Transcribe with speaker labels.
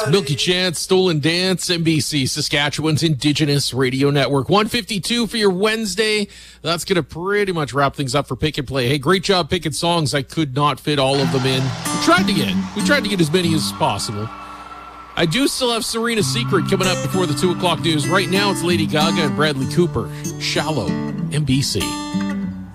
Speaker 1: Milky Chance, Stolen Dance, NBC, Saskatchewan's Indigenous Radio Network. 152 for your Wednesday. That's going to pretty much wrap things up for Pick and Play. Hey, great job picking songs. I could not fit all of them in. We tried to get as many as possible. I do still have Serena's Secret coming up before the 2 o'clock news. Right now, it's Lady Gaga and Bradley Cooper. Shallow, NBC.